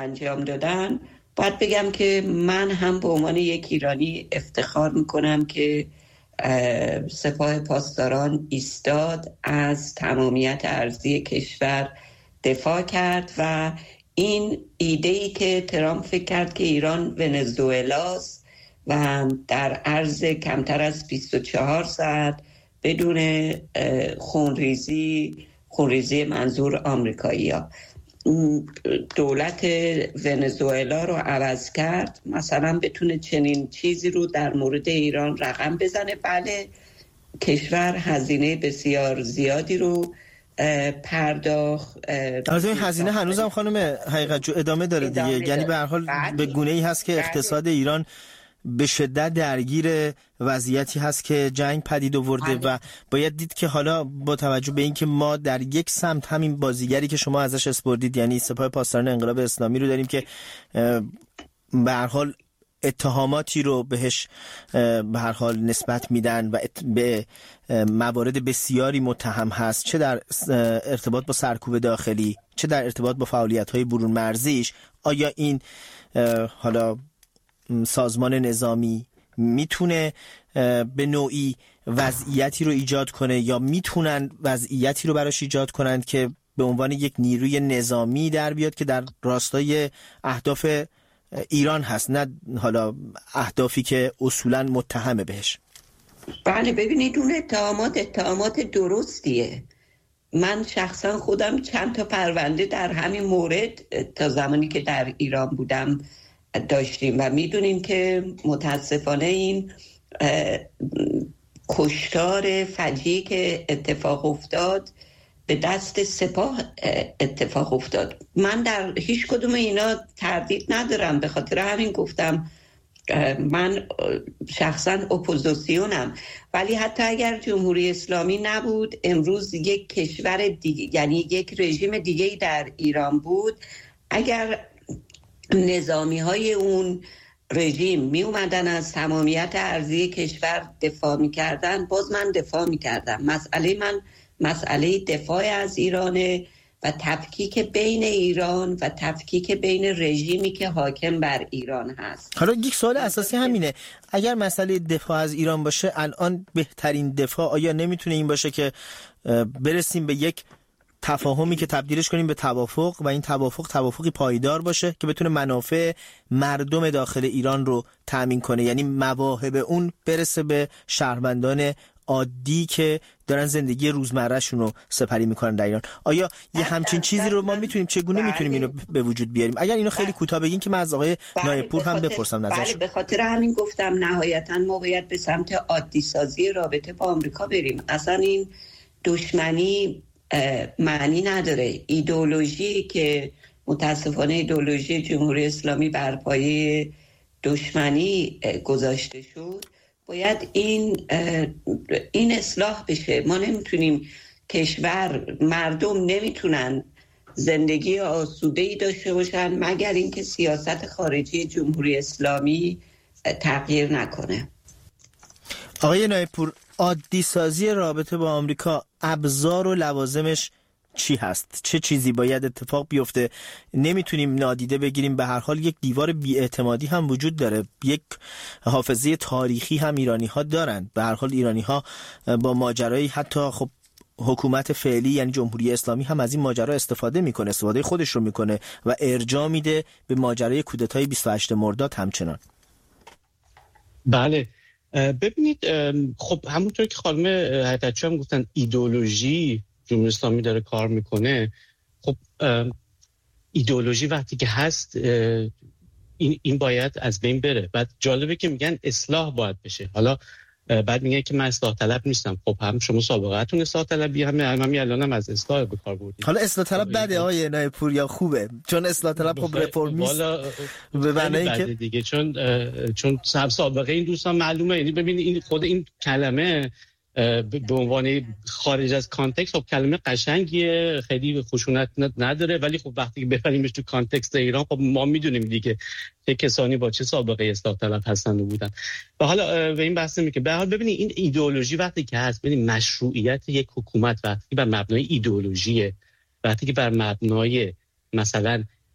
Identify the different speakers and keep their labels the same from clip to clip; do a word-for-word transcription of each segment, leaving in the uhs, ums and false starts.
Speaker 1: انجام دادن، باید بگم که من هم به عنوان یک ایرانی افتخار میکنم که سپاه پاسداران ایستاد، از تمامیت ارضی کشور دفاع کرد و این ایده‌ای که ترامپ فکر کرد که ایران ونزوئلاست و در عرض کمتر از بیست و چهار ساعت بدون خونریزی خونریزی منظور آمریکایی‌ها دولت ونزوئلا رو عوض کرد، مثلا بتونه چنین چیزی رو در مورد ایران رقم بزنه. بله، کشور هزینه بسیار زیادی رو پرداخت.
Speaker 2: از این هزینه هنوزم خانم حقیقت جو ادامه داره دیگه، ادامه یعنی به هر حال به گونه‌ای هست که اقتصاد ایران به شدت درگیر وضعیتی هست که جنگ پدید آورده و باید دید که حالا با توجه به اینکه ما در یک سمت همین بازیگری که شما ازش اسپردید، یعنی سپاه پاسداران انقلاب اسلامی رو داریم که به هر حال اتهاماتی رو بهش به هر حال نسبت میدن و به موارد بسیاری متهم هست، چه در ارتباط با سرکوب داخلی چه در ارتباط با فعالیت‌های برون مرزیش. آیا این حالا سازمان نظامی میتونه به نوعی وضعیتی رو ایجاد کنه یا میتونن وضعیتی رو براش ایجاد کنن که به عنوان یک نیروی نظامی در بیاد که در راستای اهداف ایران هست، نه حالا اهدافی که اصولا متهمه بهش؟
Speaker 1: بله، ببینید اون اتهامات اتهامات درستیه. من شخصا خودم چند تا پرونده در همین مورد تا زمانی که در ایران بودم داشتیم و میدونیم که متاسفانه این کشتار فجیعی که اتفاق افتاد به دست سپاه اتفاق افتاد. من در هیچ کدوم اینا تردید ندارم، به خاطر همین گفتم من شخصا اپوزیسیونم، ولی حتی اگر جمهوری اسلامی نبود، امروز یک کشور دیگه، یعنی یک رژیم دیگه در ایران بود، اگر نظامی های اون رژیم می اومدن از تمامیت ارضی کشور دفاع می کردن، باز من دفاع می کردم. مسئله من مسئله دفاع از ایرانه و تفکیک بین ایران و تفکیک بین رژیمی که حاکم بر ایران هست.
Speaker 2: حالا یک سوال اساسی همینه، اگر مسئله دفاع از ایران باشه، الان بهترین دفاع آیا نمیتونه این باشه که برسیم به یک تفاهمی که تبدیلش کنیم به توافق و این توافق توافقی پایدار باشه که بتونه منافع مردم داخل ایران رو تامین کنه، یعنی مواهب اون برسه به شهروندان عادی که دارن زندگی روزمرهشون رو سپری میکنن در ایران؟ آیا یه همچین چیزی رو ما میتونیم چگونه میتونیم اینو به وجود بیاریم؟ اگر اینو خیلی کوتاه بگین که من از آقای نایب پور هم بپرسم نظرش.
Speaker 1: بله، به خاطر همین گفتم نهایتاً ما باید به سمت عادی سازی رابطه با آمریکا بریم. اصلا این دشمنی معنی نداره. ایدئولوژی که متاسفانه ایدئولوژی جمهوری اسلامی بر پایه دشمنی گذاشته شد، باید این این اصلاح بشه. ما نمیتونیم، کشور مردم نمیتونن زندگی آسوده‌ای داشته باشن مگر اینکه سیاست خارجی جمهوری اسلامی تغییر نکنه.
Speaker 2: آقای نایب پور، عادی سازی رابطه با آمریکا ابزار و لوازمش چی هست؟ چه چیزی باید اتفاق بیفته؟ نمیتونیم نادیده بگیریم به هر حال یک دیوار بی‌اعتمادی هم وجود داره، یک حافظه تاریخی هم ایرانی ها دارن. به هر حال ایرانی ها با ماجرای حتی خب حکومت فعلی یعنی جمهوری اسلامی هم از این ماجرا استفاده میکنه، استفاده خودش رو میکنه و ارجاع میده به ماجرای کودتای بیست و هشتم مرداد همچنان.
Speaker 3: بله، ببینید خب همونطور که خانم حیدرچی هم گفتن ایدئولوژی جمهوری اسلامی داره کار میکنه. خب ایدئولوژی وقتی که هست این این باید از بین بره. بعد جالبه که میگن اصلاح باید بشه. حالا بعد میگن که من اصلاح طلب نیستم. خب هم شما سابقه‌تون اصلاح طلبی، هم همین الانم از اصلاح به کار بردید.
Speaker 2: حالا اصلاح طلب بده آقای نایب پور یا خوبه؟ چون اصلاح طلب خب رفرمیست به معنی که
Speaker 3: دیگه چون چون سابقه این دوستان معلومه. یعنی ببینید این خود این کلمه به عنوان خارج از کانتکست خب کلمه قشنگیه، خیلی خشونت نداره، ولی خب وقتی که ببریمش تو کانتکست ایران خب ما میدونیم دیگه چه کسانی با چه سابقه اصلاح طلب هستن و بودن. و حالا به این بحث میگه به حال ببینید این ایدئولوژی وقتی که هست، ببینید مشروعیت یک حکومت وقتی بر مبنای ایدئولوژیه، وقتی که بر مبنای مثلا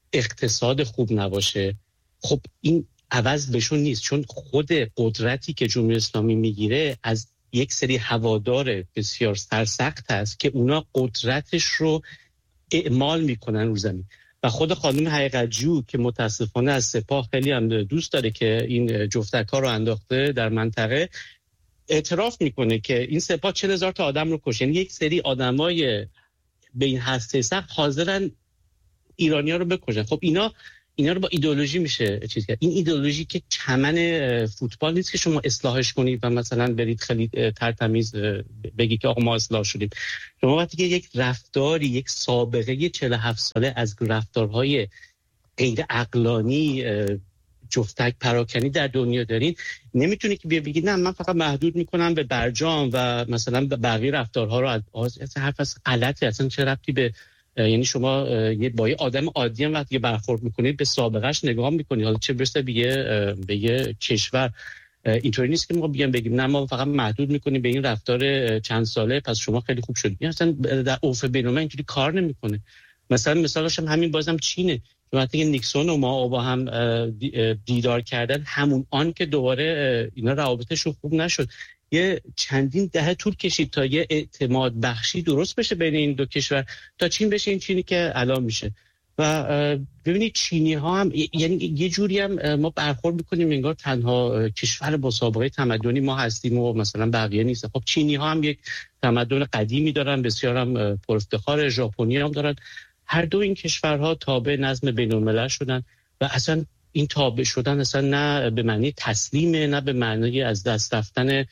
Speaker 3: اقتصاد خوب نباشه، خب این عوض بهشون نیست، چون خود قدرتی که جمهوری اسلامی میگیره از یک سری هوادار بسیار سرسخت هست که اونا قدرتش رو اعمال میکنن رو زمین. و خود خانم حقیقت‌جو که متاسفانه از سپاه خیلی هم دوست داره که این جفتک‌ها رو انداخته در منطقه، اعتراف میکنه که این سپاه چهل هزار تا آدم رو کشت. یعنی یک سری آدمای به این هسته سخت حاضرن ایرانی‌ها رو بکشن. خب اینا اینا رو با ایدئولوژی میشه چیز کرد. این ایدئولوژی که چمن فوتبال نیست که شما اصلاحش کنید و مثلا برید خیلی ترتمیز بگی که آقا ما اصلاح شدیم. شما وقتی که یک رفتاری، یک سابقه چهل و هفت ساله از رفتارهای غیر عقلانی جفتک پراکنی در دنیا دارین، نمیتونی که بیا بگید نه من فقط محدود میکنم به برجام و مثلا بقیه رفتارها رو از حرف از غلطه. اصلا چه ربطی به، یعنی شما یه با یه آدم عادی هم وقتی برخورد میکنید به سابقهش نگاه میکنید، حالا چه برسه به یه به یه کشور. اینطوری نیست که ما بیان بگیم نه ما فقط محدود میکنیم به این رفتار چند ساله پس شما خیلی خوب شدید. اصلا در عرف بین‌المللی اینجوری کار نمیکنه. مثلا مثالش هم همین بازم چینه. وقتی که نیکسون و ما با هم دیدار کردن، همون آن که دوباره اینا روابطشون خوب نشد، یه چندین دهه طول کشید تا یه اعتماد بخشی درست بشه بین این دو کشور تا چین بشه این چینی که الان میشه. و ببینید چینی ها هم یعنی یه جوری هم ما برخورد میکنیم انگار تنها کشور با سابقه تمدنی ما هستیم و مثلا بقیه نیست. خب چینی ها هم یک تمدن قدیمی دارن، بسیار هم پر افتخار، ژاپنی هم دارن. هر دو این کشورها تابع نظم بین‌الملل شدن و اصلا این تابع شدن اصلا نه به معنی تسلیمه نه به معنی از دست رفتن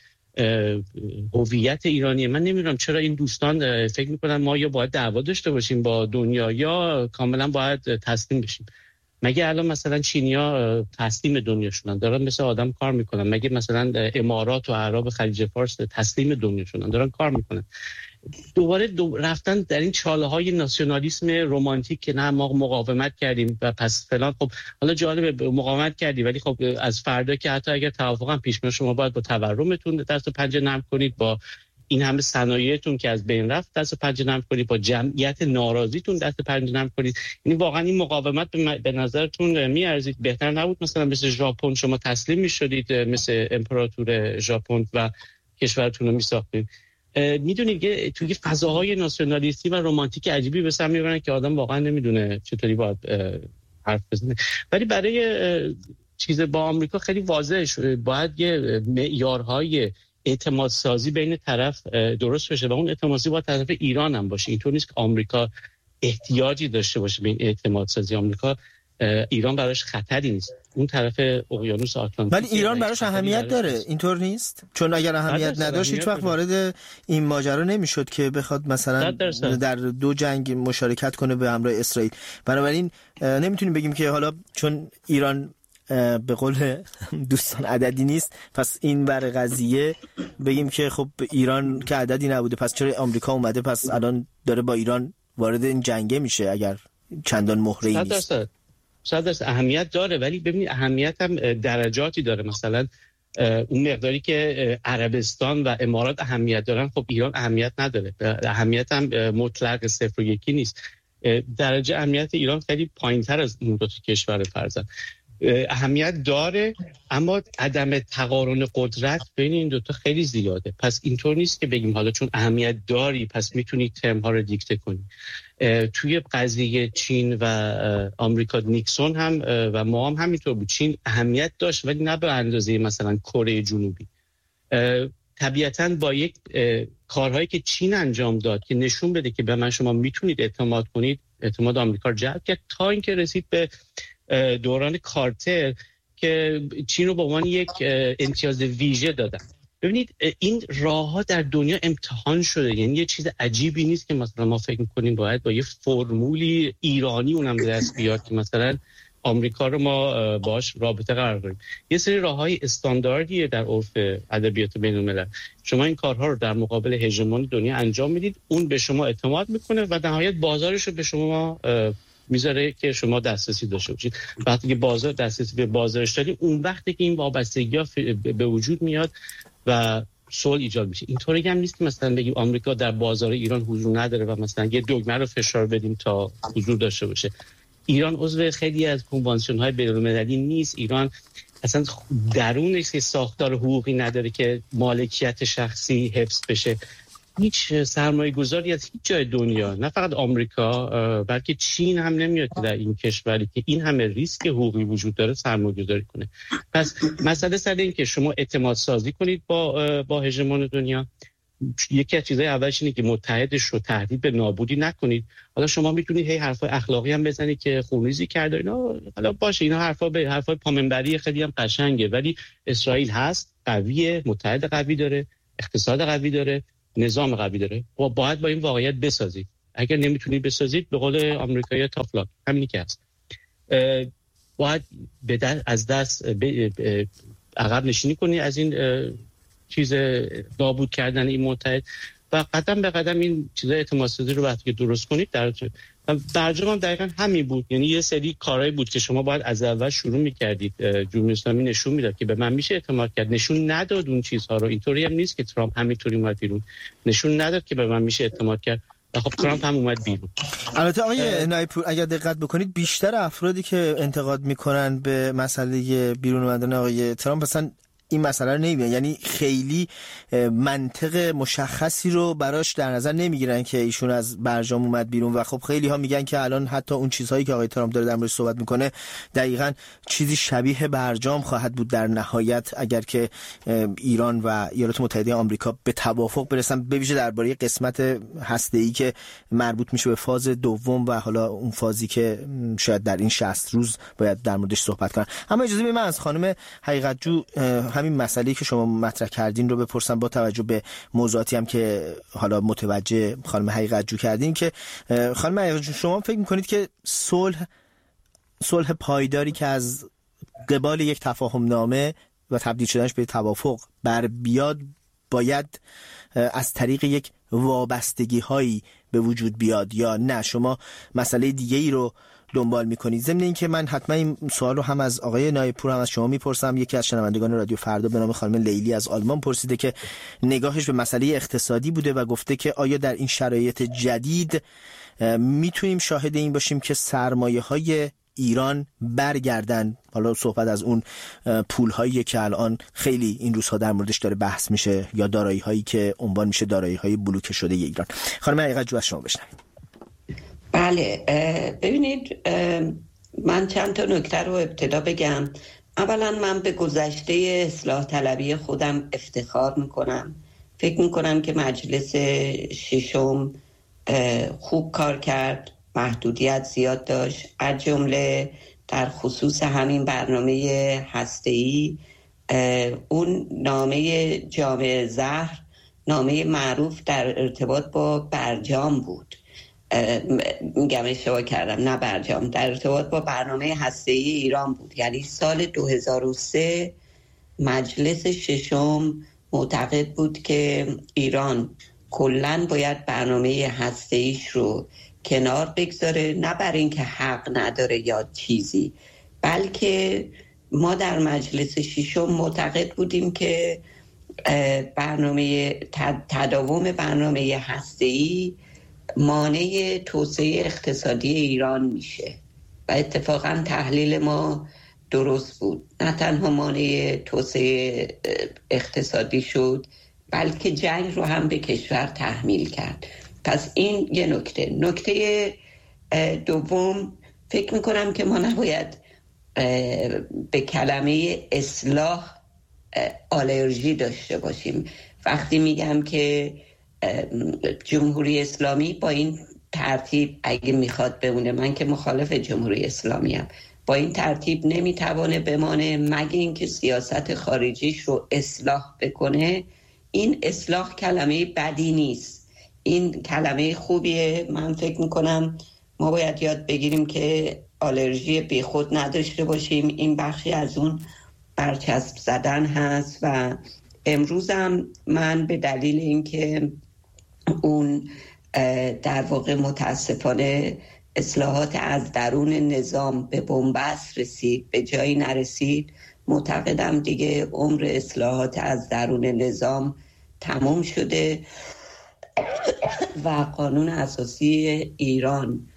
Speaker 3: هویت ایرانیه. من نمیدونم چرا این دوستان فکر میکنن ما یا باید دعوا داشته باشیم با دنیا یا کاملا باید تسلیم بشیم. مگه الان مثلا چینیا تسلیم دنیا شدن، دارن مثل آدم کار میکنن؟ مگه مثلا امارات و عرب خلیج فارس تسلیم دنیا شدن، دارن کار میکنن؟ دوباره دو رفتن در این چاله های ناسیونالیسم رمانتیک که نه ما مقاومت کردیم و پس فلان. خب حالا جالبه مقاومت کردی ولی خب از فردا که حتی اگر توافق هم پیش میاد شما باید با تورمتون دست و پنجه نرم کنید، با این همه صنایعتون که از بین رفت دست و پنجه نرم کنید، با جمعیت ناراضیتون دست و پنجه نرم کنید. یعنی واقعا این مقاومت به نظرتون میارزید؟ بهتر نبود مثلا مثل ژاپن شما تسلیم میشدید، مثل امپراتور ژاپن و کشورتون رو میساختید؟ میدونید که توی فضاهای ناسیونالیستی و رمانتیک عجیبی به سر میبرن که آدم واقعا نمیدونه چطوری باید حرف بزنه. ولی برای چیز با آمریکا خیلی واضحه، باید یه معیارهای اعتماد سازی بین طرف درست بشه و اون اعتماد سازی باید طرف ایران هم باشه. اینطور نیست که آمریکا احتیاجی داشته باشه به این اعتماد سازی. آمریکا ایران براش خطری نیست، اون طرف اقیانوس آتلانتیک.
Speaker 2: ولی ایران براش اهمیت داره، اینطور نیست؟ چون اگر اهمیت نداشت هیچ وقت وارد این ماجرا نمیشد که بخواد مثلا در دو جنگ مشارکت کنه به همراه اسرائیل. بنابراین نمیتونیم بگیم که حالا چون ایران به قول دوستان عددی نیست پس این بر قضیه بگیم که خب ایران که عددی نبوده پس چرا آمریکا اومده پس الان داره با ایران وارد این جنگه میشه اگر چندان مهره‌ای نیست.
Speaker 3: شاید درست اهمیت داره ولی ببینید اهمیت هم درجاتی داره. مثلا اون مقداری که عربستان و امارات اهمیت دارن خب ایران اهمیت نداره. اهمیت هم مطلق صفر و یکی نیست. درجه اهمیت ایران خیلی پایین‌تر از این دو تا کشور فرضاً. اهمیت داره اما عدم تقارن قدرت بین این دوتا خیلی زیاده. پس اینطور نیست که بگیم حالا چون اهمیت داری پس میتونی ترم‌ها رو دیکته کنی. توی قضیه چین و آمریکا نیکسون هم و ما هم همینطور بود. چین اهمیت داشت ولی نه به اندازه مثلا کره جنوبی. طبیعتاً با یک کارهایی که چین انجام داد که نشون بده که به من شما میتونید اعتماد کنید، اعتماد آمریکا رو جلب کرد تا اینکه رسید به دوران کارتر که چین رو به عنوان یک امتیاز ویژه دادن. ببینید این راه ها در دنیا امتحان شده، یعنی یه چیز عجیبی نیست که مثلا ما فکر میکنیم باید با یه فرمولی ایرانی اونم دست بیاد که مثلا آمریکا رو ما باش رابطه قرار داریم. یه سری راههای استانداردیه در عرف ادبیات بین‌الملل. شما این کارها رو در مقابل هژمون دنیا انجام میدید، اون به شما اعتماد میکنه و نهایت بازارش رو به شما میذاره که شما دسترسی داشته باشید. وقتی که بازار دسترسی به بازارش دارید اون وقتی که این وابستگی‌ها به وجود میاد و صلح ایجاد میشه. اینطوری هم نیست که مثلا بگیم آمریکا در بازار ایران حضور نداره و مثلا یه دگمه رو فشار بدیم تا حضور داشته باشه. ایران عضو خیلی از کنوانسیون های بین‌المللی نیست. ایران اصلا درونش که ساختار حقوقی نداره که مالکیت شخصی حفظ بشه. هیچ سرمایه گذاری از هیچ جای دنیا، نه فقط آمریکا بلکه چین هم نمیاد در این کشوری که این همه ریسک حقوقی وجود داره سرمایه گذاری کنه. پس مسئله سر این که شما اعتماد سازی کنید با با هژمون دنیا. یکی از چیزهای اولش اینه که متحدش رو تهدید به نابودی نکنید. حالا شما میتونید هی حرفای اخلاقی هم بزنید که خونریزی کرده اینا، حالا باشه، اینا حرفا به حرفای پامنبری خیلی هم قشنگه، ولی اسرائیل هست، قویه، متحد قوی داره، اقتصاد قوی داره، نظام قوی داره. و باید با این واقعیت بسازید. اگر نمیتونید بسازید، به قول آمریکایی‌ها تافلاک، همینی که هست. باید به دست از دست عقب نشینی کنید از این چیز نابود کردن این متحد و قدم به قدم این چیزای اعتمادسازی رو وقتی که درست کنید در برجام هم دقیقاً همین بود. یعنی یه سری کارهایی بود که شما باید از اول شروع می‌کردید. جمهوری اسلامی نشون میداد که به من میشه اعتماد کرد، نشون نداد اون چیزها رو. اینطوری هم نیست که ترامپ همینطوری اومد بیرون، نشون نداد که به من میشه اعتماد کرد و خب ترامپ هم اومد بیرون.
Speaker 2: البته آقای نایپور اگر دقت بکنید بیشتر افرادی که انتقاد میکنن به مسئله بیرون اومدن آقای ترامپ مثلا این مسئله رو نمیبینن، یعنی خیلی منطق مشخصی رو براش در نظر نمیگیرن که ایشون از برجام اومد بیرون و خب خیلی ها میگن که الان حتی اون چیزهایی که آقای ترامپ داره در موردش صحبت میکنه دقیقاً چیزی شبیه برجام خواهد بود در نهایت اگر که ایران و ایالات متحده آمریکا به توافق برسن، به ویژه درباره قسمت هسته‌ای که مربوط میشه به فاز دوم و حالا اون فازی که شاید در این شصت روز باید در موردش صحبت کنن. اما اجازه بدید من از خانم حقیقت‌جو همین مسئله‌ای که شما مطرح کردین رو بپرسم، با توجه به موضوعاتی هم که حالا متوجه خانم حقیقت‌جو کردین، که خانم حقیقت‌جو شما فکر می‌کنید که صلح صلح پایداری که از قبال یک تفاهم نامه و تبدیل شدنش به توافق بر بیاد باید از طریق یک وابستگی هایی به وجود بیاد یا نه شما مسئله دیگه ای رو دنبال میکنید؟ ضمن این که من حتما این سوال رو هم از آقای نایپور هم از شما میپرسم. یکی از شنوندگان رادیو فردا به نام خانم لیلی از آلمان پرسیده که نگاهش به مسئله اقتصادی بوده و گفته که آیا در این شرایط جدید میتونیم شاهد این باشیم که سرمایه های ایران برگردن؟ حالا صحبت از اون پول هایی که الان خیلی این روزها در موردش داره بحث میشه یا دارایی هایی که عنوان میشه دارایی های بلوکه شده ایران. خانم حقیقت‌جو از شما بشنویم.
Speaker 1: بله، ببینید من چند تا نکته رو ابتدا بگم. اولا من به گذشته اصلاح طلبی خودم افتخار میکنم. فکر میکنم که مجلس ششم خوب کار کرد، محدودیت زیاد داشت، از جمله در خصوص همین برنامه هسته‌ای اون نامه جامع زهر نامه معروف در ارتباط با برجام بود. میگم اشتباه کردم، نه برجام، در ارتباط با برنامه هسته‌ای ایران بود. یعنی سال دو هزار و سه مجلس ششم معتقد بود که ایران کلاً باید برنامه هسته‌ایش رو کنار بگذاره، نه بر این که حق نداره یا چیزی، بلکه ما در مجلس ششم معتقد بودیم که برنامه تداوم برنامه هسته‌ای مانع توسعه اقتصادی ایران میشه و اتفاقا تحلیل ما درست بود. نه تنها مانع توسعه اقتصادی شد بلکه جنگ رو هم به کشور تحمیل کرد. پس این یه نکته. نکته دوم، فکر میکنم که ما نباید به کلمه اصلاح آلرژی داشته باشیم. وقتی میگم که جمهوری اسلامی با این ترتیب اگه میخواد بمونه، من که مخالف جمهوری اسلامی ام، با این ترتیب نمیتوانه بمانه مگه اینکه سیاست خارجیش رو اصلاح بکنه. این اصلاح کلمه بدی نیست، این کلمه خوبیه. من فکر میکنم ما باید یاد بگیریم که آلرژی بی خود نداشته باشیم. این بخشی از اون برچسب زدن هست و امروزم من به دلیل اینکه اون در واقع متاسفانه اصلاحات از درون نظام به بنبست رسید، به جایی نرسید، معتقدم دیگه عمر اصلاحات از درون نظام تمام شده و قانون اساسی ایران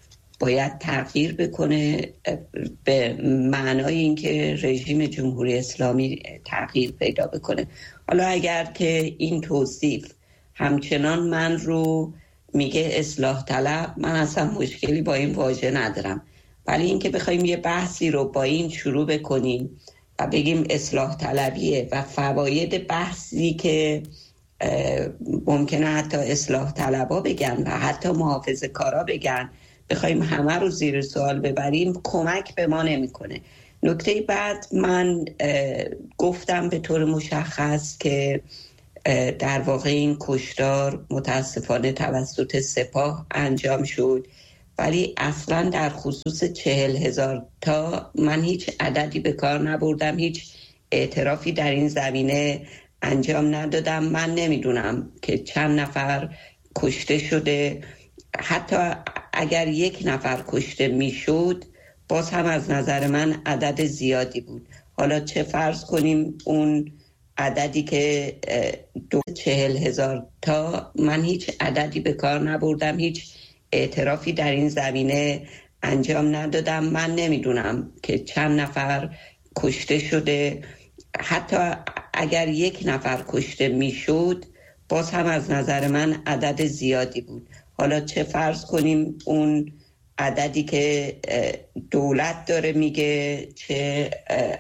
Speaker 1: باید تغییر بکنه به معنای اینکه رژیم جمهوری اسلامی تغییر پیدا بکنه. حالا اگر که این توصیف همچنان من رو میگه اصلاح طلب، من اصلا مشکلی با این واژه ندارم، ولی اینکه بخوایم یه بحثی رو با این شروع بکنیم و بگیم اصلاح طلبیه و فواید بحثی که ممکنه حتی اصلاح طلبا بگن و حتی محافظه کارا بگن بخوایم همه رو زیر سوال ببریم کمک به ما نمیکنه. نکته بعد، من گفتم به طور مشخص که در واقع این کشتار متاسفانه توسط سپاه انجام شد، ولی اصلا در خصوص چهل هزار تا من هیچ عددی به کار نبردم، هیچ اعترافی در این زمینه انجام ندادم. من نمیدونم که چند نفر کشته شده، حتی اگر یک نفر کشته میشد باز هم از نظر من عدد زیادی بود. حالا چه فرض کنیم اون عددی که دو چهل هزار تا، من هیچ عددی به کار نبردم، هیچ اعترافی در این زمینه انجام ندادم. من نمیدونم که چند نفر کشته شده، حتی اگر یک نفر کشته میشد باز هم از نظر من عدد زیادی بود. حالا چه فرض کنیم اون عددی که دولت داره میگه، چه